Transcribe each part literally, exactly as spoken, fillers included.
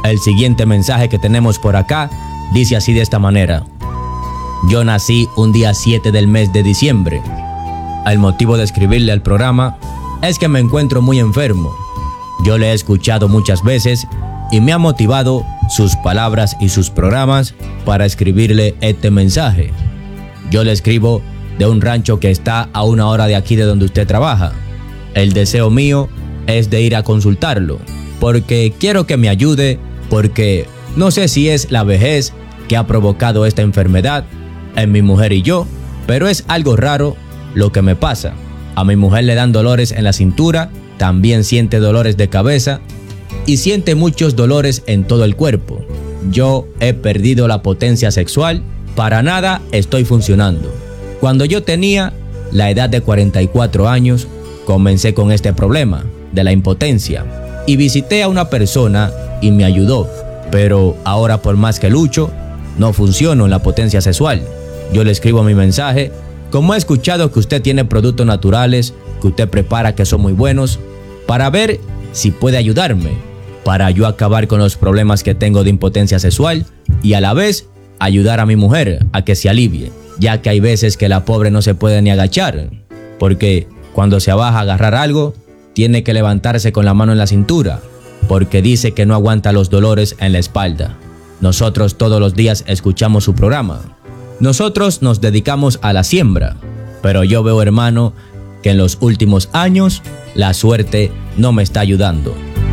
El siguiente mensaje que tenemos por acá dice así de esta manera: yo nací un día siete del mes de diciembre. El motivo de escribirle al programa es que me encuentro muy enfermo. Yo le he escuchado muchas veces y me ha motivado sus palabras y sus programas para escribirle este mensaje. Yo le escribo de un rancho que está a una hora de aquí de donde usted trabaja. El deseo mío es de ir a consultarlo, porque quiero que me ayude, porque no sé si es la vejez que ha provocado esta enfermedad en mi mujer y yo, pero es algo raro lo que me pasa. A mi mujer le dan dolores en la cintura, también siente dolores de cabeza y siente muchos dolores en todo el cuerpo. Yo he perdido la potencia sexual, para nada estoy funcionando. Cuando yo tenía la edad de cuarenta y cuatro años, comencé con este problema de la impotencia y visité a una persona y me ayudó, pero ahora por más que lucho, no funciono en la potencia sexual. Yo le escribo mi mensaje: como he escuchado que usted tiene productos naturales que usted prepara que son muy buenos, para ver si puede ayudarme, para yo acabar con los problemas que tengo de impotencia sexual y a la vez ayudar a mi mujer a que se alivie, ya que hay veces que la pobre no se puede ni agachar, porque cuando se abaja a agarrar algo, tiene que levantarse con la mano en la cintura, porque dice que no aguanta los dolores en la espalda. Nosotros todos los días escuchamos su programa. Nosotros nos dedicamos a la siembra, pero yo veo, hermano, que en los últimos años la suerte no me está ayudando.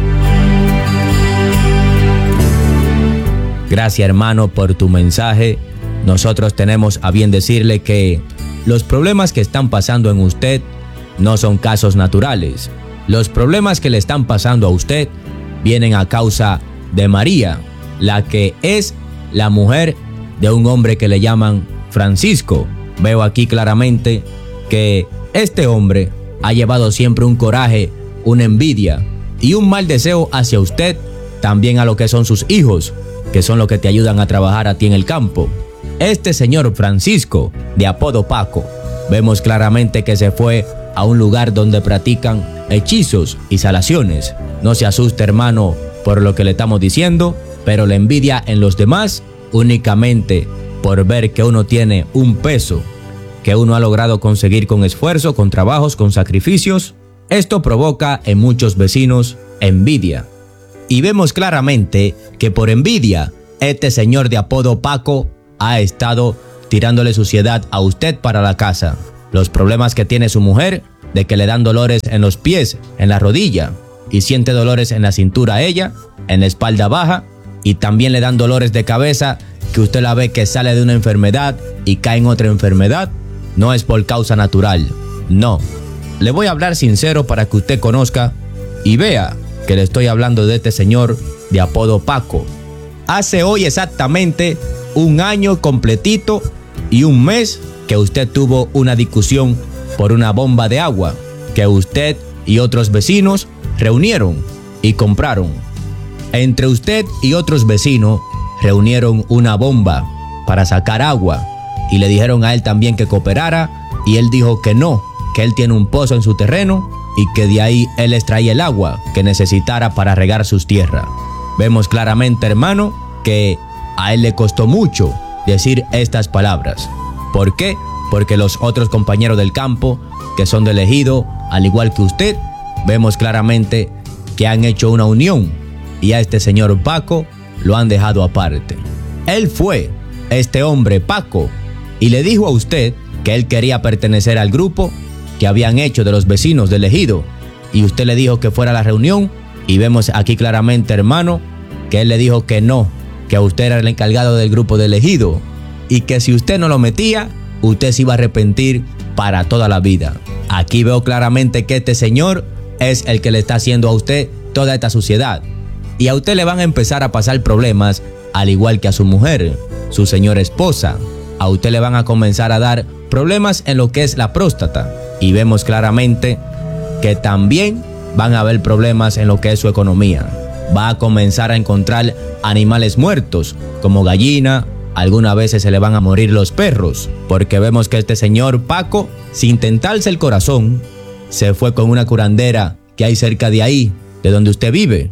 Gracias, hermano, por tu mensaje. Nosotros tenemos a bien decirle que los problemas que están pasando en usted no son casos naturales. Los problemas que le están pasando a usted vienen a causa de María, la que es la mujer de un hombre que le llaman Francisco. Veo aquí claramente que este hombre ha llevado siempre un coraje, una envidia y un mal deseo hacia usted, también a lo que son sus hijos, que son los que te ayudan a trabajar a ti en el campo. Este señor Francisco, de apodo Paco, vemos claramente que se fue a un lugar donde practican hechizos y salaciones. No se asuste, hermano, por lo que le estamos diciendo, pero la envidia en los demás, únicamente por ver que uno tiene un peso que uno ha logrado conseguir con esfuerzo, con trabajos, con sacrificios, esto provoca en muchos vecinos envidia. Y vemos claramente que por envidia, este señor de apodo Paco ha estado tirándole suciedad a usted para la casa. Los problemas que tiene su mujer, de que le dan dolores en los pies, en la rodilla, y siente dolores en la cintura a ella, en la espalda baja, y también le dan dolores de cabeza, que usted la ve que sale de una enfermedad y cae en otra enfermedad, no es por causa natural, no. Le voy a hablar sincero para que usted conozca y vea que le estoy hablando de este señor de apodo Paco. Hace hoy exactamente un año completito y un mes que usted tuvo una discusión por una bomba de agua que usted y otros vecinos reunieron y compraron. Entre usted y otros vecinos reunieron una bomba para sacar agua y le dijeron a él también que cooperara y él dijo que no, que él tiene un pozo en su terreno y que de ahí él extraía el agua que necesitara para regar sus tierras. Vemos claramente, hermano, que a él le costó mucho decir estas palabras. ¿Por qué? Porque los otros compañeros del campo, que son del ejido, al igual que usted, vemos claramente que han hecho una unión y a este señor Paco lo han dejado aparte. Él fue, este hombre Paco, y le dijo a usted que él quería pertenecer al grupo que habían hecho de los vecinos del ejido, y usted le dijo que fuera a la reunión, y vemos aquí claramente, hermano, que él le dijo que no, que usted era el encargado del grupo del ejido, y que si usted no lo metía, usted se iba a arrepentir para toda la vida. Aquí veo claramente que este señor es el que le está haciendo a usted toda esta suciedad, y a usted le van a empezar a pasar problemas, al igual que a su mujer, su señora esposa. A usted le van a comenzar a dar problemas en lo que es la próstata, y vemos claramente que también van a haber problemas en lo que es su economía. Va a comenzar a encontrar animales muertos, como gallina, algunas veces se le van a morir los perros, porque vemos que este señor Paco, sin tentarse el corazón, se fue con una curandera que hay cerca de ahí, de donde usted vive,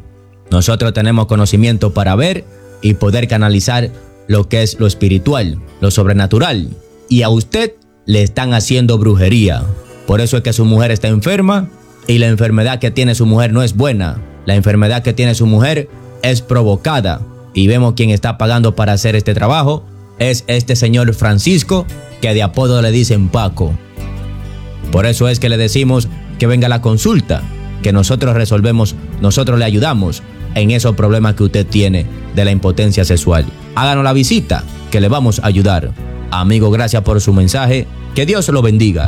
Nosotros tenemos conocimiento para ver y poder canalizar lo que es lo espiritual, lo sobrenatural. Y a usted le están haciendo brujería. Por eso es que su mujer está enferma y la enfermedad que tiene su mujer no es buena. La enfermedad que tiene su mujer es provocada. Y vemos quién está pagando para hacer este trabajo. Es este señor Francisco, que de apodo le dicen Paco. Por eso es que le decimos que venga a la consulta, que nosotros resolvemos, nosotros le ayudamos en esos problemas que usted tiene de la impotencia sexual. Háganos la visita, que le vamos a ayudar. Amigo, gracias por su mensaje. Que Dios lo bendiga.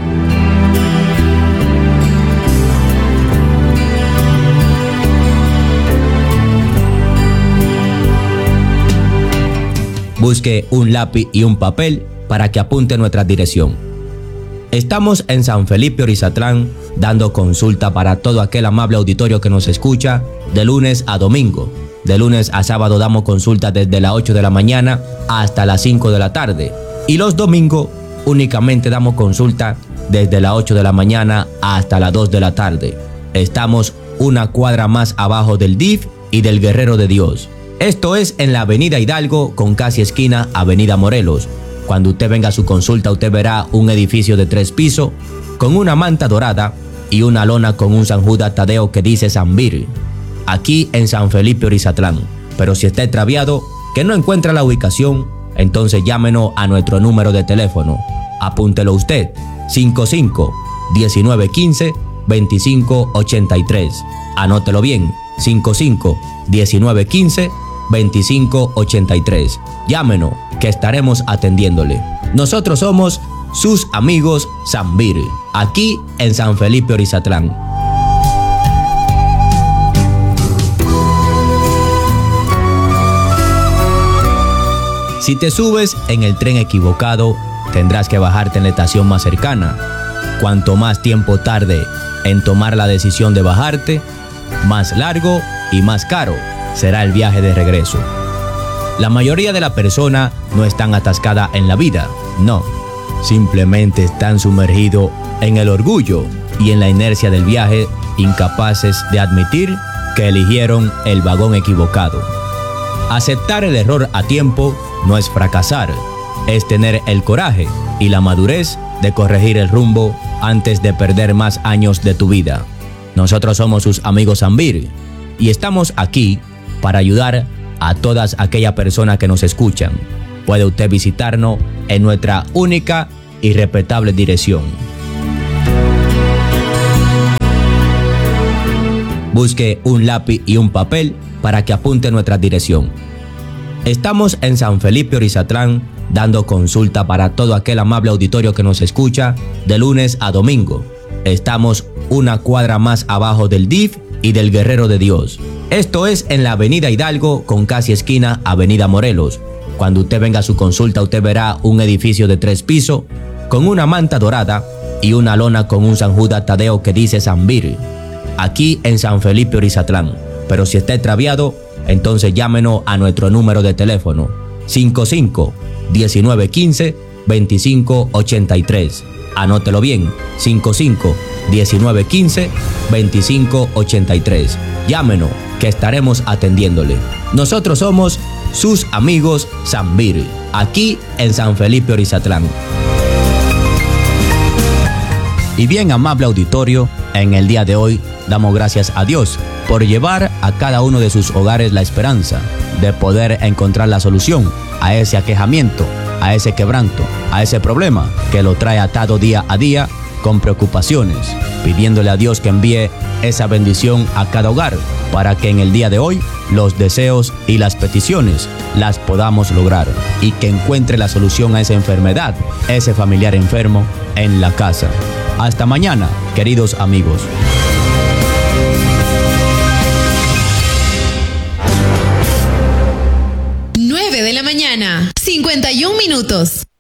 Busque un lápiz y un papel para que apunte nuestra dirección. Estamos en San Felipe Orizatlán dando consulta para todo aquel amable auditorio que nos escucha de lunes a domingo. De lunes a sábado damos consulta desde las ocho de la mañana hasta las cinco de la tarde. Y los domingos únicamente damos consulta desde las ocho de la mañana hasta las dos de la tarde. Estamos una cuadra más abajo del D I F y del Guerrero de Dios. Esto es en la Avenida Hidalgo con casi esquina Avenida Morelos. Cuando usted venga a su consulta, usted verá un edificio de tres pisos con una manta dorada y una lona con un San Judas Tadeo que dice Zambir. Aquí en San Felipe Orizatlán. Pero si está extraviado, que no encuentra la ubicación, entonces llámenos a nuestro número de teléfono. Apúntelo usted, cinco cinco, diecinueve quince, veinticinco ochenta y tres. Anótelo bien, cinco cinco, diecinueve quince, veinticinco ochenta y tres. Llámenos, que estaremos atendiéndole. Nosotros somos sus amigos Zambir, aquí en San Felipe Orizatlán. Si te subes en el tren equivocado, tendrás que bajarte en la estación más cercana. Cuanto más tiempo tarde en tomar la decisión de bajarte, más largo y más caro será el viaje de regreso. La mayoría de las personas no están atascadas en la vida, no. Simplemente están sumergidos en el orgullo y en la inercia del viaje, incapaces de admitir que eligieron el vagón equivocado. Aceptar el error a tiempo no es fracasar, es tener el coraje y la madurez de corregir el rumbo antes de perder más años de tu vida. Nosotros somos sus amigos Zambir y estamos aquí para ayudar a todas aquellas personas que nos escuchan. Puede usted visitarnos en nuestra única y respetable dirección. Busque un lápiz y un papel para que apunte nuestra dirección. Estamos en San Felipe Orizatlán dando consulta para todo aquel amable auditorio que nos escucha de lunes a domingo. Estamos una cuadra más abajo del D I F y del Guerrero de Dios. Esto es en la Avenida Hidalgo con casi esquina Avenida Morelos. Cuando usted venga a su consulta, usted verá un edificio de tres pisos con una manta dorada y una lona con un San Judas Tadeo que dice Zambir. Aquí en San Felipe Orizatlán. Pero si está extraviado, entonces llámenos a nuestro número de teléfono cinco cinco, diecinueve quince, veinticinco ochenta y tres. Anótelo bien, cinco cinco, diecinueve quince, veinticinco ochenta y tres. Llámenos, que estaremos atendiéndole. Nosotros somos sus amigos Zambir, aquí en San Felipe Orizatlán. Y bien, amable auditorio, en el día de hoy damos gracias a Dios por llevar a cada uno de sus hogares la esperanza de poder encontrar la solución a ese aquejamiento, a ese quebranto, a ese problema que lo trae atado día a día con preocupaciones, pidiéndole a Dios que envíe esa bendición a cada hogar para que en el día de hoy los deseos y las peticiones las podamos lograr y que encuentre la solución a esa enfermedad, ese familiar enfermo en la casa. Hasta mañana, queridos amigos. nueve de la mañana, cincuenta y un minutos.